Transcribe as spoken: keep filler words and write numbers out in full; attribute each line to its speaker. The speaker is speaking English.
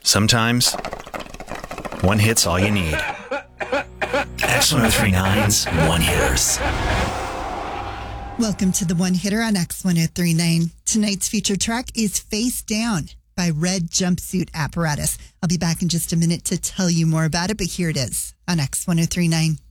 Speaker 1: Sometimes, one hit's all you need. X ten thirty-nine's One Hitters.
Speaker 2: Welcome to the One Hitter on X ten thirty-nine. Tonight's featured track is Face Down by Red Jumpsuit Apparatus. I'll be back in just a minute to tell you more about it, but here it is on X ten thirty-nine.